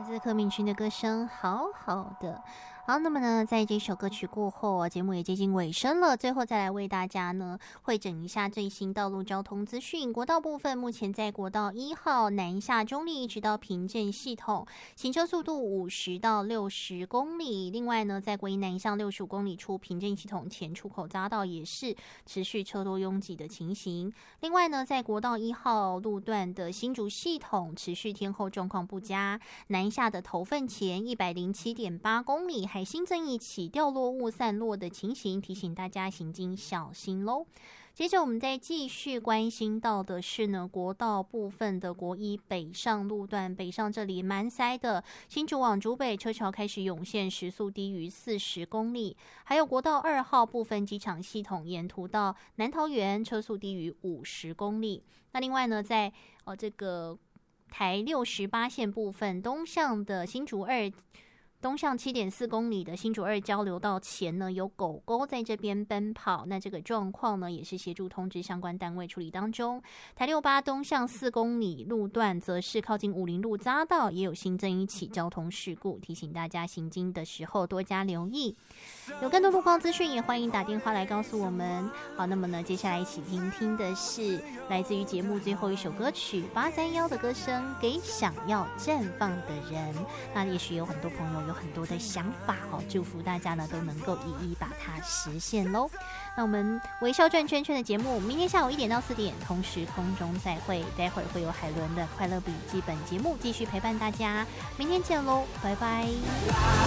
自柯敏勋的歌声，好好的。好，那么呢，在这首歌曲过后，节目也接近尾声了。最后再来为大家呢汇整一下最新道路交通资讯。国道部分，目前在国道1号南下中立一直到平镇系统，行车速度50到60公里。另外呢，在国一南向65公里处平镇系统前出口匝道也是持续车多拥挤的情形。另外呢，在国道1号路段的新竹系统持续天候状况不佳，南下的头份前107.8公里。还新增一起掉落物散落的情形，提醒大家行经小心喽。接着我们再继续关心到的是呢，国道部分的国一北上路段，北上这里蛮塞的，新竹往竹北车潮开始涌现，时速低于40公里。还有国道2号部分机场系统沿途到南桃园车速低于50公里。那另外呢，在这个台68线部分东向的新竹2东向7.4公里的新竹2交流道前呢，有狗狗在这边奔跑，那这个状况呢，也是协助通知相关单位处理当中。台68东向4公里路段，则是靠近武陵路匝道，也有新增一起交通事故，提醒大家行经的时候多加留意。有更多路况资讯，也欢迎打电话来告诉我们。好，那么呢，接下来一起听听的是来自于节目最后一首歌曲831的歌声《给想要绽放的人》。那也许有很多朋友有很多的想法祝福大家呢都能够一一把它实现咯。那我们微笑转圈圈的节目明天下午1点到4点同时空中再会，待会儿会有海伦的快乐笔记本节目继续陪伴大家，明天见咯，拜拜。